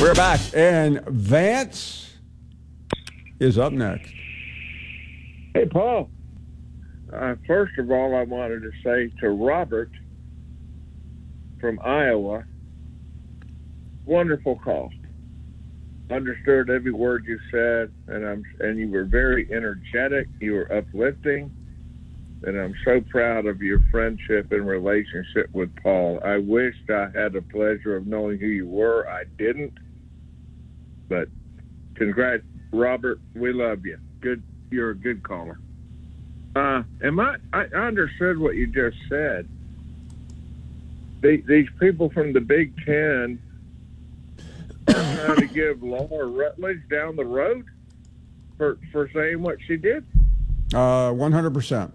We're back, and Vance is up next. Hey, Paul. First of all, I wanted to say to Robert from Iowa, wonderful call. Understood every word you said, and you were very energetic. You were uplifting, and I'm so proud of your friendship and relationship with Paul. I wished I had the pleasure of knowing who you were. I didn't, but congrats, Robert. We love you. Good, you're a good caller. I understood what you just said. These people from the Big Ten are trying to give Laura Rutledge down the road for saying what she did. 100%.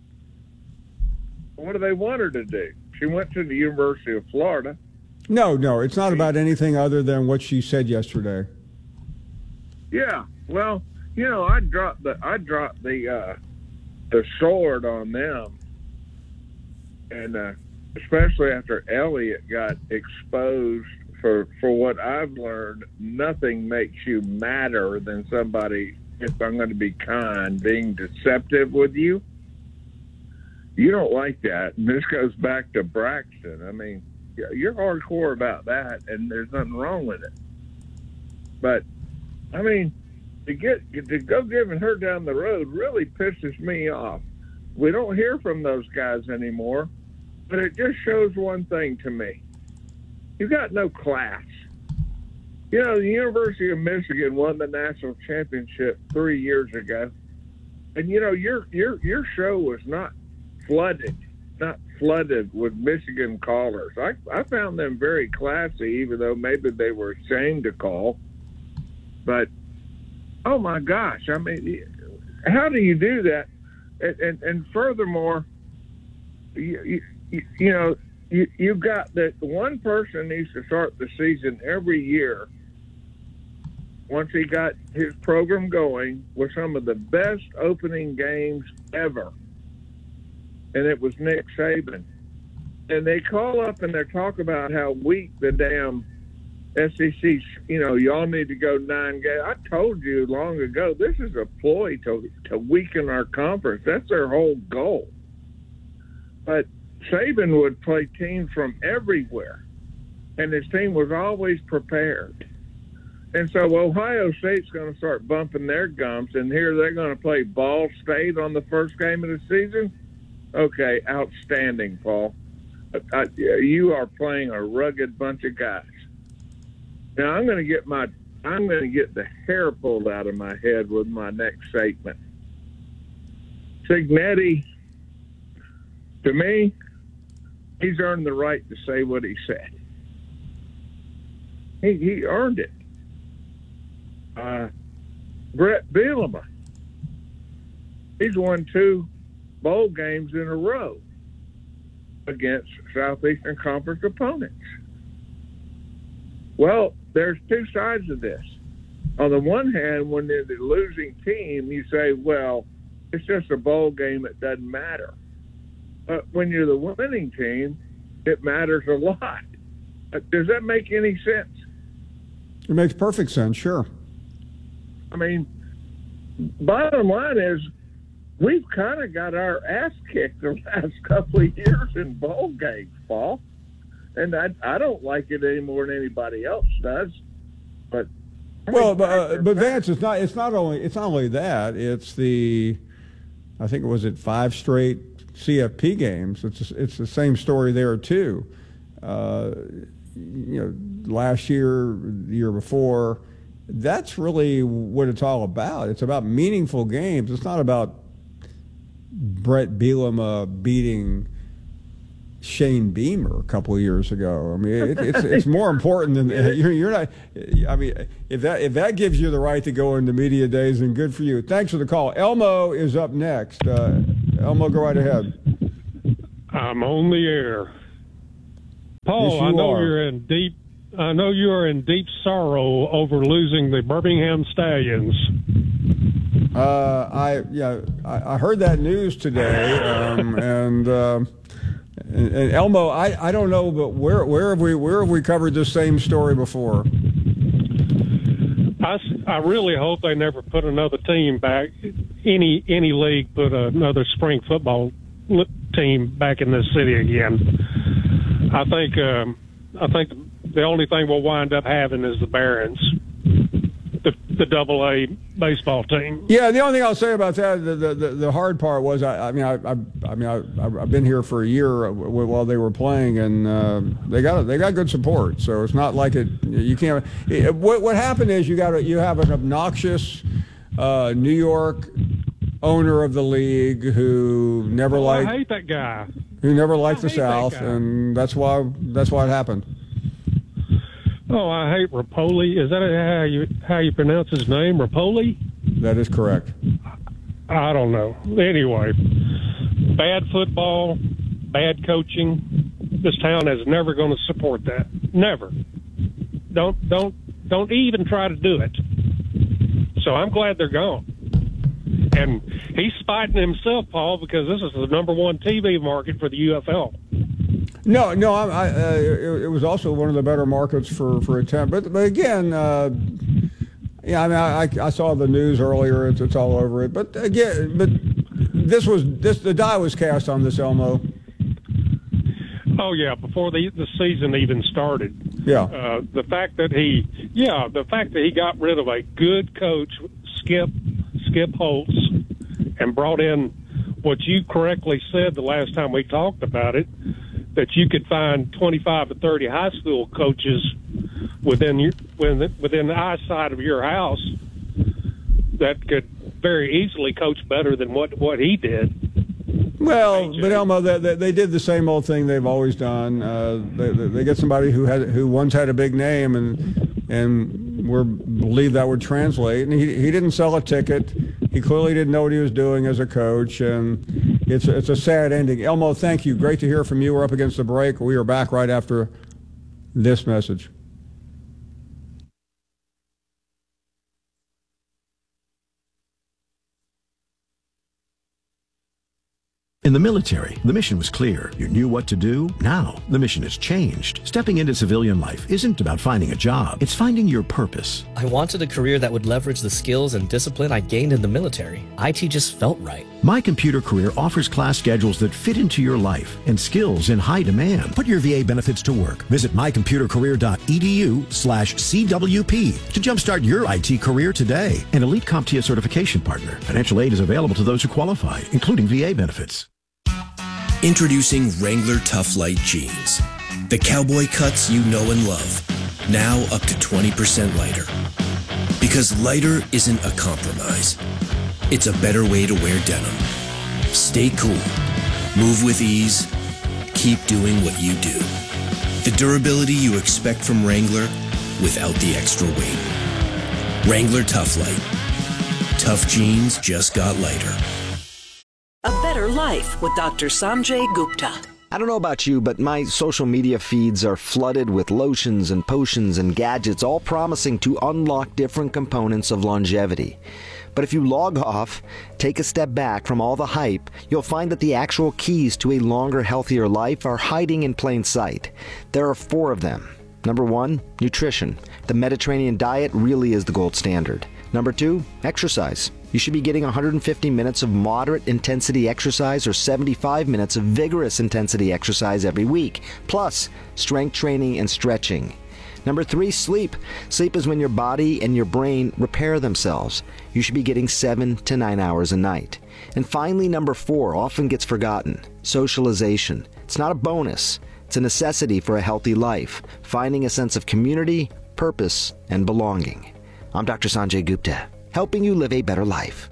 What do they want her to do? She went to the University of Florida. No, it's not about anything other than what she said yesterday. Yeah, well, I dropped the sword on them, and especially after Elliott got exposed for what I've learned. Nothing makes you madder than somebody, if I'm going to be kind, being deceptive with you. You don't like that, and this goes back to Braxton. I mean, you're hardcore about that, and there's nothing wrong with it. But I mean, to go giving her down the road really pisses me off. We don't hear from those guys anymore, but it just shows one thing to me. You got no class. The University of Michigan won the national championship 3 years ago, and your show was not flooded with Michigan callers. I found them very classy, even though maybe they were ashamed to call. But oh my gosh, I mean, how do you do that? And furthermore, you've got that one person needs to start the season every year. Once he got his program going, with some of the best opening games ever, and it was Nick Saban. And they call up and they talk about how weak the damn SEC, y'all need to go 9 games. I told you long ago, this is a ploy to weaken our conference. That's their whole goal. But Saban would play teams from everywhere, and his team was always prepared. And so Ohio State's going to start bumping their gums, and here they're going to play Ball State on the first game of the season. Okay, outstanding, Paul. You are playing a rugged bunch of guys. Now I'm going to get the hair pulled out of my head with my next statement. Cignetti, to me, he's earned the right to say what he said. He earned it. Brett Bielema, he's won 2 bowl games in a row against Southeastern Conference opponents. Well, there's 2 sides of this. On the one hand, when they're the losing team, you say, well, it's just a bowl game, it doesn't matter. But when you're the winning team, it matters a lot. Does that make any sense? It makes perfect sense, sure. I mean, bottom line is, we've kind of got our ass kicked the last couple of years in bowl games, Paul. And I don't like it any more than anybody else does. But Vance, it's not only that. It's I think it was 5 straight CFP games. It's the same story there too. Last year, the year before, that's really what it's all about. It's about meaningful games. It's not about Brett Bielema beating Shane Beamer a couple of years ago. I mean, it's more important than you're not. I mean, if that gives you the right to go into media days, then good for you. Thanks for the call. Elmo is up next. Elmo, go right ahead. I'm on the air. Paul, Yes, I know you are in deep sorrow over losing the Birmingham Stallions. I heard that news today, and Elmo, I don't know, but where have we covered this same story before? I really hope they never put another team back. Any league put another spring football team back in this city again. I think the only thing we'll wind up having is the Barons, the Double-A baseball team. Yeah, the only thing I'll say about that, the hard part was, I've been here for a year while they were playing, and they got good support. So it's not like you can't. What happened is you have an obnoxious New York owner of the league who never liked. I hate that guy. Who never liked the South, and that's why it happened. Oh, I hate Rapoli. Is that how you pronounce his name, Rapoli? That is correct. I don't know. Anyway, bad football, bad coaching. This town is never going to support that. Never. Don't even try to do it. So I'm glad they're gone. And he's spiting himself, Paul, because this is the number one TV market for the UFL. No, it was also one of the better markets for a town. But again, I saw the news earlier. It's all over it. But again, the die was cast on this, Elmo. Oh yeah, before the season even started. Yeah. The fact that he got rid of a good coach, Skip Holtz, and brought in what you correctly said the last time we talked about it, that you could find 25 to 30 high school coaches within the eyesight of your house that could very easily coach better than what he did. Well, but Elmo, they did the same old thing they've always done. They get somebody who once had a big name, and we believe that would translate. And he didn't sell a ticket. He clearly didn't know what he was doing as a coach, and it's a sad ending. Elmo, thank you. Great to hear from you. We're up against the break. We are back right after this message. In the military, the mission was clear. You knew what to do. Now, the mission has changed. Stepping into civilian life isn't about finding a job. It's finding your purpose. I wanted a career that would leverage the skills and discipline I gained in the military. IT just felt right. My Computer Career offers class schedules that fit into your life and skills in high demand. Put your VA benefits to work. Visit mycomputercareer.edu/CWP to jumpstart your IT career today. An elite CompTIA certification partner. Financial aid is available to those who qualify, including VA benefits. Introducing Wrangler Tough Light Jeans. The cowboy cuts you know and love. Now up to 20% lighter. Because lighter isn't a compromise. It's a better way to wear denim. Stay cool. Move with ease. Keep doing what you do. The durability you expect from Wrangler without the extra weight. Wrangler Tough Light. Tough jeans just got lighter. A Better Life with Dr. Sanjay Gupta. I don't know about you, but my social media feeds are flooded with lotions and potions and gadgets, all promising to unlock different components of longevity. But if you log off, take a step back from all the hype, you'll find that the actual keys to a longer, healthier life are hiding in plain sight. There are 4 of them. Number 1, nutrition. The Mediterranean diet really is the gold standard. Number 2, exercise. You should be getting 150 minutes of moderate intensity exercise or 75 minutes of vigorous intensity exercise every week, plus strength training and stretching. Number 3, sleep. Sleep is when your body and your brain repair themselves. You should be getting 7 to 9 hours a night. And finally, number 4 often gets forgotten. Socialization. It's not a bonus. It's a necessity for a healthy life, finding a sense of community, purpose, and belonging. I'm Dr. Sanjay Gupta, helping you live a better life.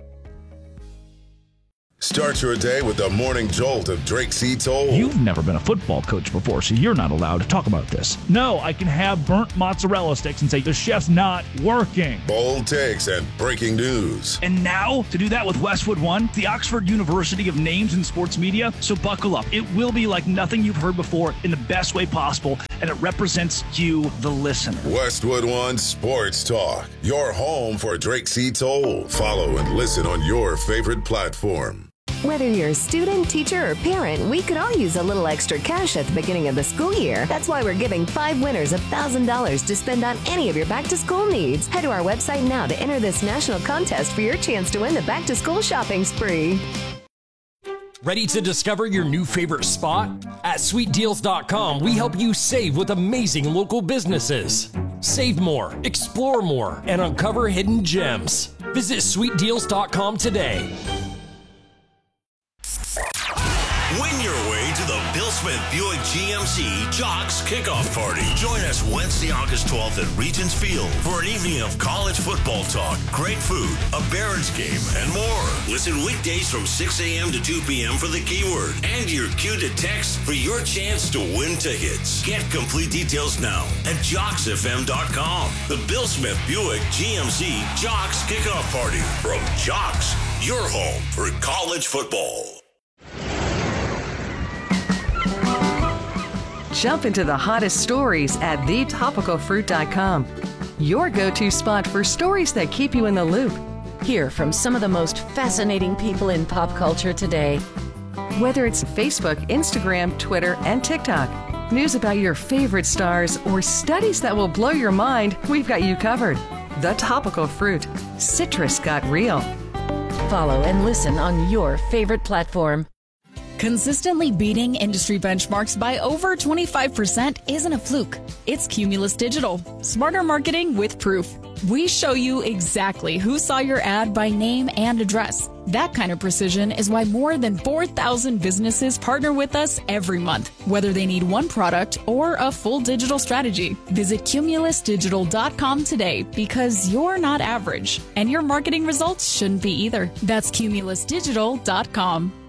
Start your day with the morning jolt of Drake C. Toll. You've never been a football coach before, so you're not allowed to talk about this. No, I can have burnt mozzarella sticks and say the chef's not working. Bold takes and breaking news. And now, to do that with Westwood One, the Oxford University of names in sports media, so buckle up. It will be like nothing you've heard before in the best way possible, and it represents you, the listener. Westwood One Sports Talk, your home for Drake C. Toll. Follow and listen on your favorite platform. Whether you're a student, teacher, or parent, we could all use a little extra cash at the beginning of the school year. That's why we're giving 5 winners $1,000 to spend on any of your back-to-school needs. Head to our website now to enter this national contest for your chance to win the back-to-school shopping spree. Ready to discover your new favorite spot? At SweetDeals.com, we help you save with amazing local businesses. Save more, explore more, and uncover hidden gems. Visit SweetDeals.com today. Win your way to the Bill Smith Buick GMC Jocks Kickoff Party. Join us Wednesday, August 12th at Regents Field for an evening of college football talk, great food, a Barons game, and more. Listen weekdays from 6 a.m. to 2 p.m. for the keyword and your cue to text for your chance to win tickets. Get complete details now at JocksFM.com. The Bill Smith Buick GMC Jocks Kickoff Party from Jocks, your home for college football. Jump into the hottest stories at thetopicalfruit.com. Your go-to spot for stories that keep you in the loop. Hear from some of the most fascinating people in pop culture today. Whether it's Facebook, Instagram, Twitter, and TikTok, news about your favorite stars, or studies that will blow your mind, we've got you covered. The Topical Fruit. Citrus got real. Follow and listen on your favorite platform. Consistently beating industry benchmarks by over 25% isn't a fluke. It's Cumulus Digital. Smarter marketing with proof. We show you exactly who saw your ad by name and address. That kind of precision is why more than 4,000 businesses partner with us every month, whether they need one product or a full digital strategy. Visit cumulusdigital.com today because you're not average, and your marketing results shouldn't be either. That's cumulusdigital.com.